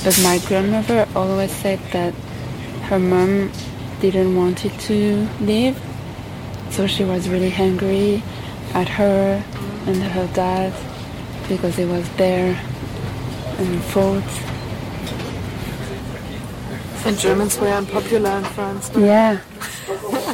But my grandmother always said that her mom didn't want it to leave, so she was really angry at her and her dad because he was there and fought. And Germans were unpopular in France. Yeah.